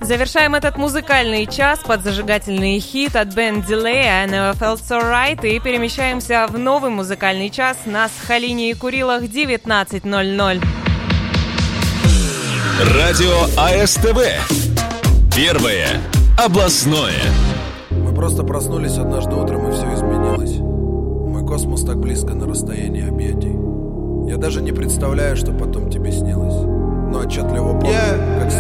Завершаем этот музыкальный час под зажигательный хит от Ben Delay «I Never Felt So Right» и перемещаемся в новый музыкальный час на Сахалине и Курилах 19:00. Радио АСТВ. Первое областное. Мы просто проснулись однажды утром, и все изменилось. Мой космос так близко на расстоянии объятий. Я даже не представляю, что потом тебе снилось. Но отчетливо помню, как